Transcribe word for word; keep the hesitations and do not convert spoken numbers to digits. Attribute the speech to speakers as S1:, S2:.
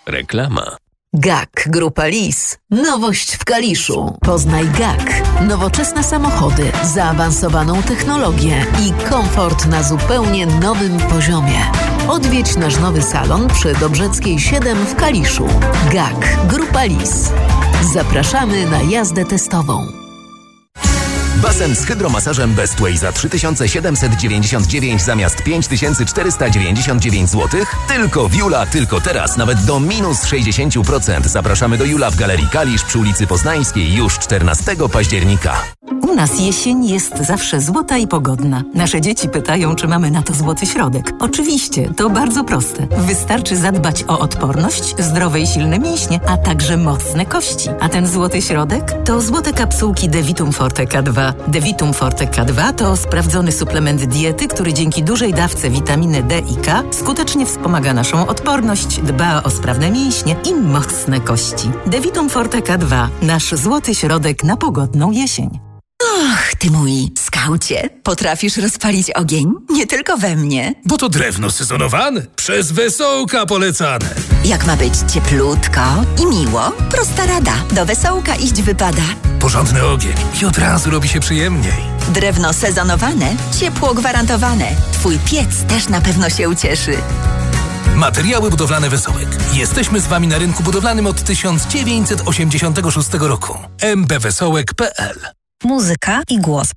S1: Reklama.
S2: G A K Grupa Lis. Nowość w Kaliszu. Poznaj G A K. Nowoczesne samochody, zaawansowaną technologię i komfort na zupełnie nowym poziomie. Odwiedź nasz nowy salon przy Dobrzeckiej siedem w Kaliszu. G A K Grupa Lis. Zapraszamy na jazdę testową.
S3: Basen z hydromasażem Bestway za trzy tysiące siedemset dziewięćdziesiąt dziewięć zamiast pięć tysięcy czterysta dziewięćdziesiąt dziewięć złotych? Tylko w Jula, tylko teraz, nawet do minus sześćdziesiąt procent. Zapraszamy do Jula w Galerii Kalisz przy ulicy Poznańskiej już czternastego października.
S4: U nas jesień jest zawsze złota i pogodna. Nasze dzieci pytają, czy mamy na to złoty środek. Oczywiście, to bardzo proste. Wystarczy zadbać o odporność, zdrowe i silne mięśnie, a także mocne kości. A ten złoty środek to złote kapsułki Devitum Forte K dwa. Devitum Forte K dwa to sprawdzony suplement diety, który dzięki dużej dawce witaminy D i K skutecznie wspomaga naszą odporność, dba o sprawne mięśnie i mocne kości. Devitum Forte K dwa. Nasz złoty środek na pogodną jesień.
S5: Och, ty mój skaucie, potrafisz rozpalić ogień? Nie tylko we mnie.
S6: Bo to drewno sezonowane, przez Wesołka polecane.
S5: Jak ma być cieplutko i miło, prosta rada. Do Wesołka iść wypada.
S6: Porządny ogień i od razu robi się przyjemniej.
S5: Drewno sezonowane, ciepło gwarantowane. Twój piec też na pewno się ucieszy.
S6: Materiały budowlane Wesołek. Jesteśmy z Wami na rynku budowlanym od tysiąc dziewięćset osiemdziesiątego szóstego roku. m b wesołek kropka p l.
S7: Muzyka i głos.